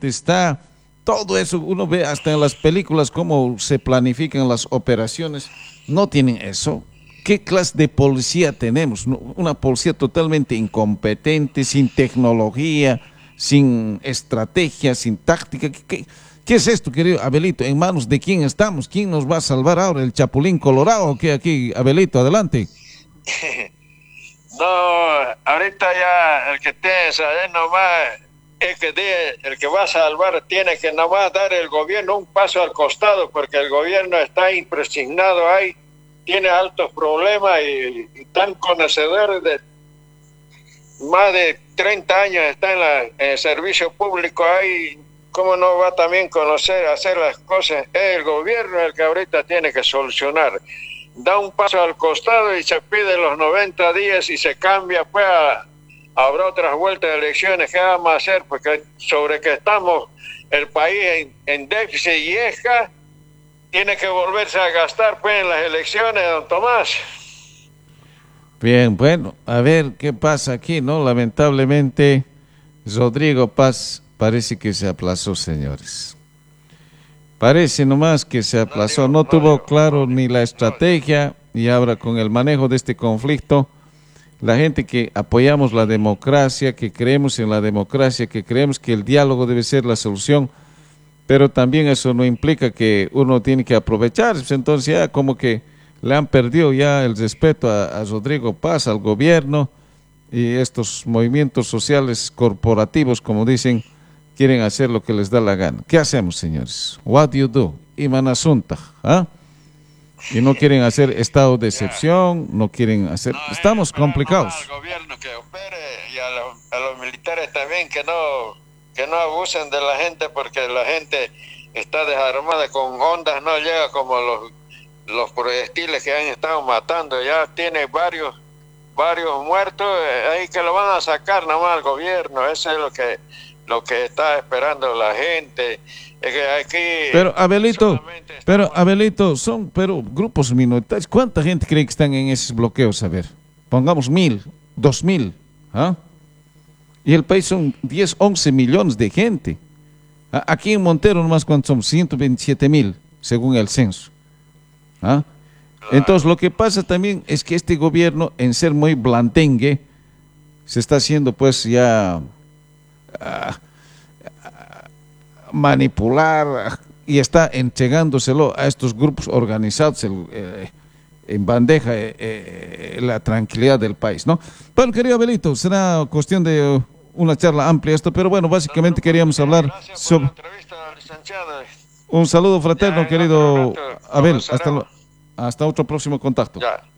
gente está, todo eso, uno ve hasta en las películas cómo se planifican las operaciones, no tienen eso. ¿Qué clase de policía tenemos? Una policía totalmente incompetente, sin tecnología, sin estrategia, sin táctica. ¿Qué es esto, querido Abelito? ¿En manos de quién estamos? ¿Quién nos va a salvar ahora? ¿El Chapulín Colorado o qué aquí? Abelito, adelante. No, ahorita ya el que tiene que saber nomás es que el que va a salvar tiene que nomás dar el gobierno un paso al costado, porque el gobierno está impresionado ahí, tiene altos problemas y tan conocedores de más de 30 años está en el servicio público ahí. ¿Cómo no va también conocer, hacer las cosas? Es el gobierno el que ahorita tiene que solucionar. Da un paso al costado y se pide los 90 días y se cambia, pues habrá otras vueltas de elecciones. ¿Qué vamos a hacer? Porque sobre que estamos el país en déficit y esca, tiene que volverse a gastar pues en las elecciones, don Tomás. Bien, bueno, a ver qué pasa aquí, ¿no? Lamentablemente, Rodrigo Paz parece que se aplazó, señores. Parece nomás que se aplazó, no tuvo claro ni la estrategia, y ahora con el manejo de este conflicto, la gente que apoyamos la democracia, que creemos en la democracia, que creemos que el diálogo debe ser la solución, pero también eso no implica que uno tiene que aprovecharse, entonces ya como que le han perdido ya el respeto a Rodrigo Paz, al gobierno, y estos movimientos sociales corporativos, como dicen, quieren hacer lo que les da la gana. ¿Qué hacemos, señores? What do you do? Imanasunta, ¿ah? Y no quieren hacer estado de excepción, no quieren hacer... Estamos complicados. Al gobierno que opere y a los militares también que no abusen de la gente, porque la gente está desarmada con ondas, no llega como los proyectiles que han estado matando. Ya tiene varios muertos, ahí que lo van a sacar nomás al gobierno. Eso es lo que está esperando la gente. Es que aquí pero Abelito, son grupos minoritarios. ¿Cuánta gente cree que están en esos bloqueos? A ver, pongamos 1,000, 2,000, ¿ah? Y el país son 10, 11 millones de gente. Aquí en Montero nomás, ¿cuántos somos? 127,000, según el censo, ¿ah? Entonces lo que pasa también es que este gobierno, en ser muy blandengue, se está haciendo pues ya manipular y está entregándoselo a estos grupos organizados en bandeja la tranquilidad del país, ¿no? Bueno, querido Abelito, será cuestión de una charla amplia esto, pero bueno, básicamente queríamos hablar sobre... Un saludo fraterno, querido Abel, hasta otro próximo contacto. Ya.